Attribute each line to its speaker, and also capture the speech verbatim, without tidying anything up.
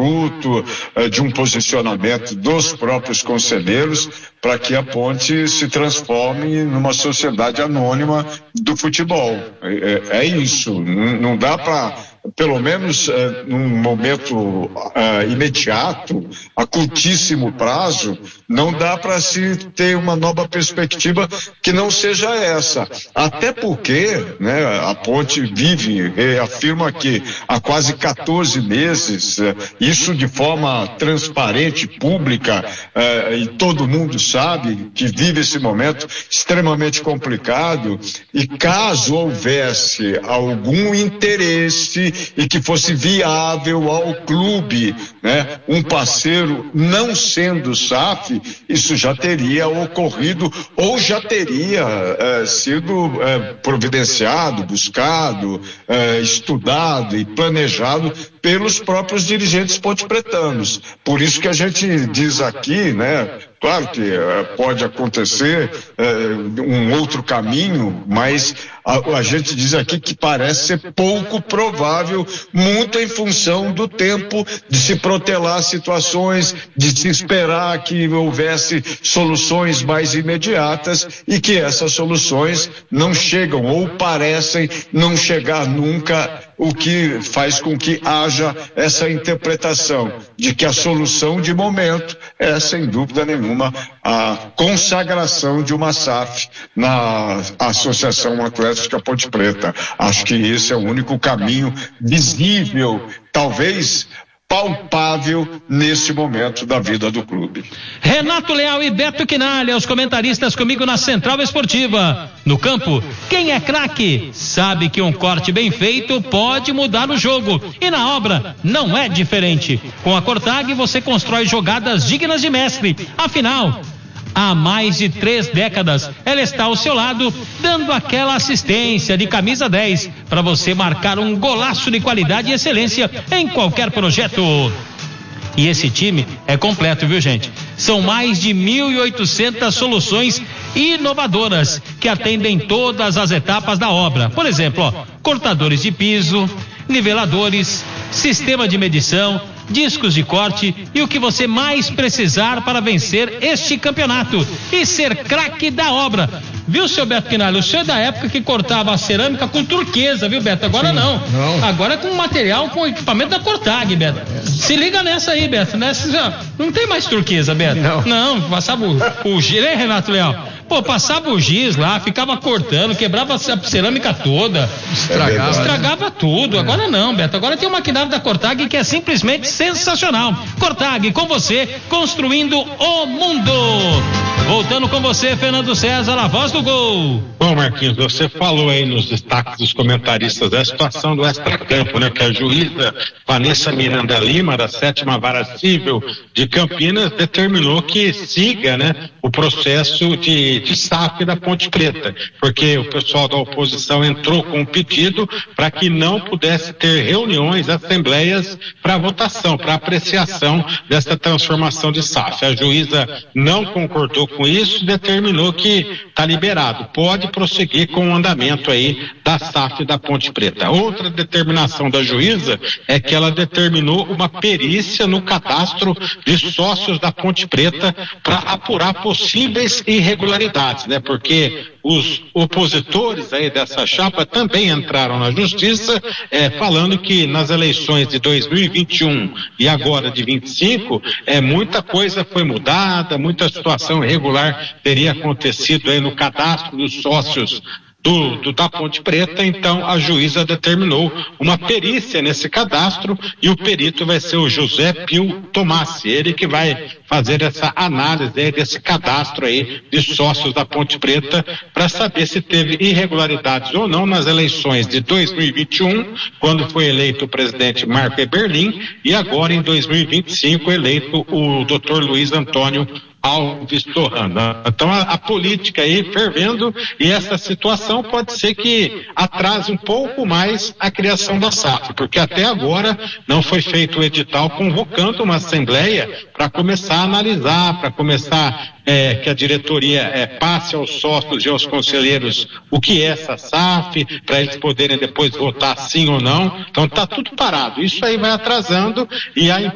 Speaker 1: fruto uh, de um posicionamento dos próprios conselheiros para que a Ponte se transforme numa sociedade anônima do futebol. É, é isso, não, não dá para, pelo menos é, num momento é, imediato, a curtíssimo prazo, não dá para se ter uma nova perspectiva que não seja essa. Até porque, né, a Ponte vive, afirma que há quase quatorze meses, isso de forma transparente, pública, é, e todo mundo sabe que vive esse momento extremamente complicado, e caso houvesse algum interesse e que fosse viável ao clube, né, um parceiro não sendo S A F, isso já teria ocorrido ou já teria é, sido é, providenciado, buscado, é, estudado e planejado pelos próprios dirigentes pontepretanos. Por isso que a gente diz aqui, né, claro que é, pode acontecer é, um outro caminho, mas a, a gente diz aqui que parece ser pouco provável, muito em função do tempo de se protelar situações, de se esperar que houvesse soluções mais imediatas e que essas soluções não chegam ou parecem não chegar nunca, o que faz com que haja essa interpretação de que a solução de momento é, sem dúvida nenhuma, a consagração de uma S A F na Associação Atlética Ponte Preta. Acho que esse é o único caminho visível, talvez palpável, nesse momento da vida do clube.
Speaker 2: Renato Leal e Beto Quinalha, os comentaristas comigo na Central Esportiva. No campo, quem é craque sabe que um corte bem feito pode mudar o jogo, e na obra não é diferente. Com a Cortag você constrói jogadas dignas de mestre. Afinal, há mais de três décadas, ela está ao seu lado, dando aquela assistência de camisa dez para você marcar um golaço de qualidade e excelência em qualquer projeto. E esse time é completo, viu, gente? São mais de mil e oitocentas soluções inovadoras que atendem todas as etapas da obra. Por exemplo, ó, cortadores de piso, niveladores, sistema de medição, discos de corte e o que você mais precisar para vencer este campeonato e ser craque da obra. Viu, seu Beto Quinalha? O senhor é da época que cortava a cerâmica com turquesa, viu, Beto? Agora Sim, não. não. Agora é com material, com equipamento da Cortag, Beto. É. Se liga nessa aí, Beto. Nessa já não tem mais turquesa, Beto. Não. Não, passava o, o giz, né, Renato Leal? Pô, passava o giz lá, ficava cortando, quebrava a cerâmica toda. Estragava. Estragava tudo. É. Agora não, Beto. Agora tem um maquinário da Cortag que é simplesmente sensacional. Cortag, com você, construindo o mundo. Voltando com você, Fernando César, a voz do gol.
Speaker 3: Bom, Marquinhos, você falou aí nos destaques dos comentaristas da situação do extracampo, né? Que a juíza Vanessa Miranda Lima, da sétima Vara Civil de Campinas, determinou que siga, né, o processo de, de S A F da Ponte Preta, porque o pessoal da oposição entrou com um pedido para que não pudesse ter reuniões, assembleias para votação, para apreciação dessa transformação de S A F. A juíza não concordou com isso e determinou que está liberado, pode prosseguir com o andamento aí da S A F da Ponte Preta. Outra determinação da juíza é que ela determinou uma perícia no cadastro de sócios da Ponte Preta para apurar possíveis irregularidades, né? Porque os opositores aí dessa chapa também entraram na justiça, eh, falando que nas eleições de dois mil e vinte e um e agora de vinte e cinco, eh, muita coisa foi mudada, muita situação irregular teria acontecido aí no cadastro dos sócios Do, do, da Ponte Preta. Então a juíza determinou uma perícia nesse cadastro e o perito vai ser o José Pio Tomassi, ele que vai fazer essa análise aí desse cadastro aí de sócios da Ponte Preta para saber se teve irregularidades ou não nas eleições de dois mil e vinte e um, quando foi eleito o presidente Marco Eberlin, e agora em dois mil e vinte e cinco eleito o doutor Luiz Antônio Alves Torrana. Então a, a política aí fervendo, e essa situação pode ser que atrase um pouco mais a criação da S A F, porque até agora não foi feito o edital convocando uma assembleia para começar a analisar, para começar é, que a diretoria é, passe aos sócios e aos conselheiros o que é essa S A F, para eles poderem depois votar sim ou não. Então está tudo parado. Isso aí vai atrasando, e a